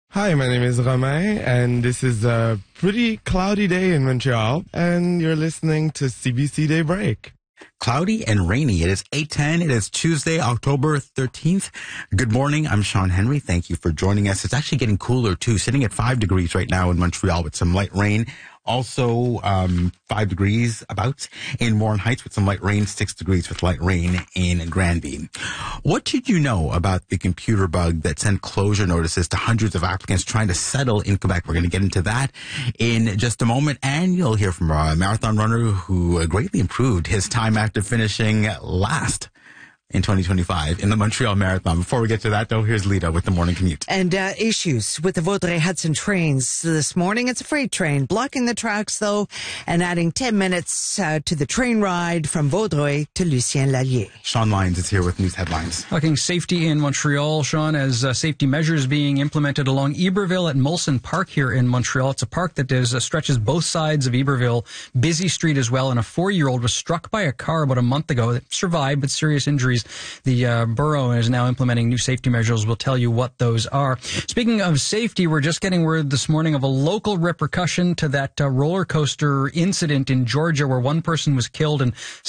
Hi, my name is Romain, and this is a pretty cloudy day in Montreal, and you're listening to CBC Daybreak. Cloudy and rainy. It is 8:10. It is Tuesday, October 13th. Good morning. I'm Sean Henry. Thank you for joining us. It's actually getting cooler too, sitting at 5 degrees right now in Montreal with some light rain. Also, 5 degrees about in Warren Heights with some light rain, 6 degrees with light rain in Granby. What did you know about the computer bug that sent closure notices to hundreds of applicants trying to settle in Quebec? We're going to get into that in just a moment, and you'll hear from a marathon runner who greatly improved his time after finishing last in 2025 in the Montreal Marathon. Before we get to that, though, here's Lita with the morning commute. And issues with the Vaudreuil-Hudson trains this morning. It's a freight train blocking the tracks, though, and adding 10 minutes to the train ride from Vaudreuil to Lucien Lallier. Sean Lyons is here with news headlines. Talking safety in Montreal, Sean, as safety measures being implemented along Iberville at Molson Park here in Montreal. It's a park that stretches both sides of Iberville, busy street as well, and a 4-year-old was struck by a car about a month ago that survived but serious injuries. The borough is now implementing new safety measures. We'll tell you what those are. Speaking of safety, we're just getting word this morning of a local repercussion to that roller coaster incident in Georgia where one person was killed and